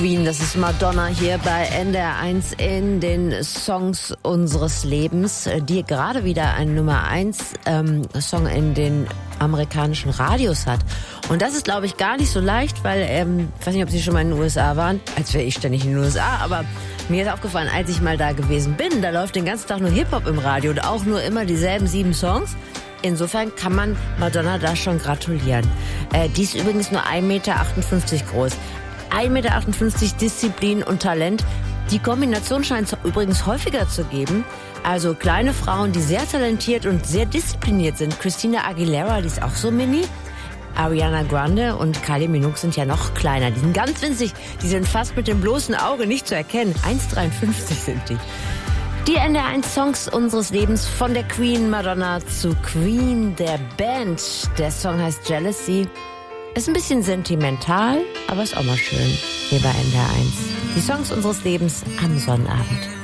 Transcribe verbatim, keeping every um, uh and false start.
Queen, das ist Madonna hier bei N D R eins in den Songs unseres Lebens, die gerade wieder einen Nummer eins ähm, Song in den amerikanischen Radios hat. Und das ist, glaube ich, gar nicht so leicht, weil, ähm, ich weiß nicht, ob Sie schon mal in den U S A waren, als wäre ich ständig in den U S A, aber mir ist aufgefallen, als ich mal da gewesen bin, da läuft den ganzen Tag nur Hip-Hop im Radio und auch nur immer dieselben sieben Songs. Insofern kann man Madonna da schon gratulieren. Äh, die ist übrigens nur ein Meter achtundfünfzig groß. ein Meter achtundfünfzig Disziplin und Talent. Die Kombination scheint es übrigens häufiger zu geben. Also kleine Frauen, die sehr talentiert und sehr diszipliniert sind. Christina Aguilera, die ist auch so mini. Ariana Grande und Kylie Minogue sind ja noch kleiner. Die sind ganz winzig. Die sind fast mit dem bloßen Auge nicht zu erkennen. eins Komma dreiundfünfzig sind die. Die N D R eins Songs unseres Lebens von der Queen Madonna zu Queen, der Band. Der Song heißt Jealousy. Ist ein bisschen sentimental, aber ist auch mal schön hier bei N D R eins. Die Songs unseres Lebens am Sonnabend.